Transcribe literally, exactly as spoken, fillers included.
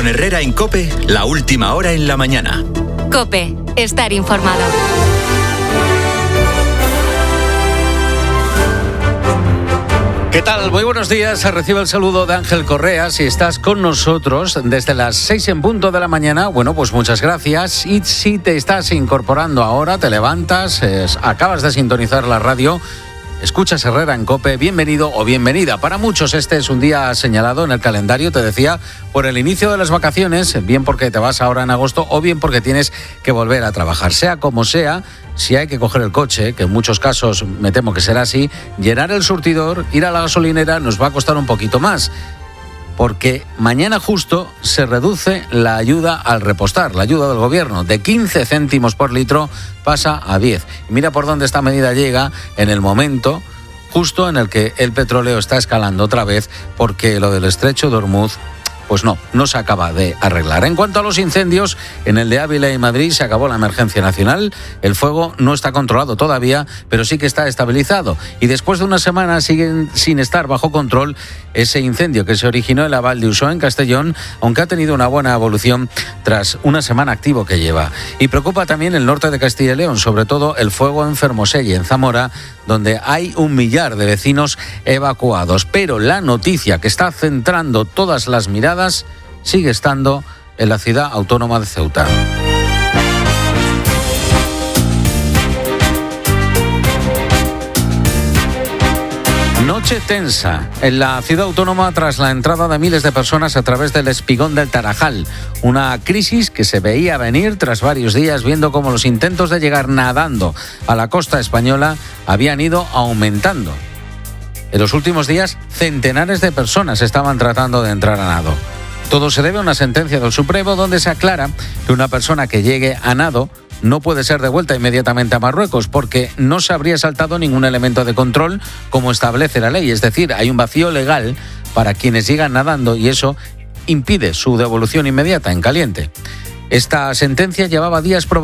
Con Herrera en COPE, la última hora en la mañana. COPE, estar informado. ¿Qué tal? Muy buenos días. Recibe el saludo de Ángel Correa. Si estás con nosotros desde las seis en punto de la mañana, bueno, pues muchas gracias. Y si te estás incorporando ahora, te levantas, eh, acabas de sintonizar la radio, escuchas Herrera en COPE, bienvenido o bienvenida. Para muchos este es un día señalado en el calendario, te decía, por el inicio de las vacaciones, bien porque te vas ahora en agosto o bien porque tienes que volver a trabajar. Sea como sea, si hay que coger el coche, que en muchos casos me temo que será así, llenar el surtidor, ir a la gasolinera nos va a costar un poquito más. Porque mañana justo se reduce la ayuda al repostar, la ayuda del gobierno, de quince céntimos por litro pasa a diez. Y mira por dónde esta medida llega en el momento justo en el que el petróleo está escalando otra vez, porque lo del estrecho de Ormuz, pues no, no se acaba de arreglar. En cuanto a los incendios, en el de Ávila y Madrid se acabó la emergencia nacional. El fuego no está controlado todavía, pero sí que está estabilizado. Y después de una semana siguen sin estar bajo control ese incendio que se originó en la Val d'Uixó, en Castellón, aunque ha tenido una buena evolución tras una semana activo que lleva. Y preocupa también el norte de Castilla y León, sobre todo el fuego en Fermoselle, en Zamora, donde hay un millar de vecinos evacuados. Pero la noticia que está centrando todas las miradas sigue estando en la ciudad autónoma de Ceuta. Noche tensa en la ciudad autónoma tras la entrada de miles de personas a través del espigón del Tarajal. Una crisis que se veía venir tras varios días, viendo cómo los intentos de llegar nadando a la costa española habían ido aumentando. En los últimos días, centenares de personas estaban tratando de entrar a nado. Todo se debe a una sentencia del Supremo donde se aclara que una persona que llegue a nado no puede ser devuelta inmediatamente a Marruecos porque no se habría saltado ningún elemento de control como establece la ley. Es decir, hay un vacío legal para quienes llegan nadando y eso impide su devolución inmediata en caliente. Esta sentencia llevaba días provocando